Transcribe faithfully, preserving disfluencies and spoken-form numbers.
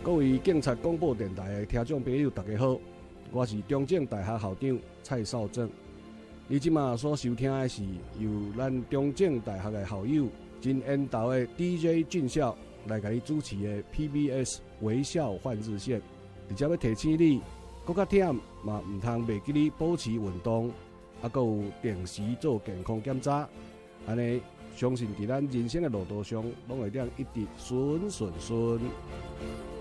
各位警察广播电台的听众朋友，大家好，我是中正大学校长蔡少正。你即马所收听的是由咱中正大学的校友真缘投的 D J 俊孝来给你主持的 P B S 微笑换日线，而且要提醒你，搁较忝嘛，唔通袂记你保持运动，啊，搁有定时做健康检查，安尼相信伫咱人生的路途上，拢会当一直顺顺顺。